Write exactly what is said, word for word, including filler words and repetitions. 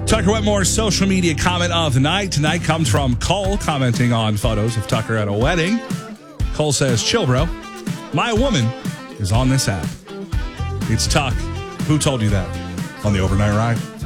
Tucker Wetmore's social media comment of the night tonight comes from Cole, commenting on photos of Tucker at a wedding. Cole says, chill, bro. My woman is on this app. It's Tuck. Who told you that? On the overnight ride.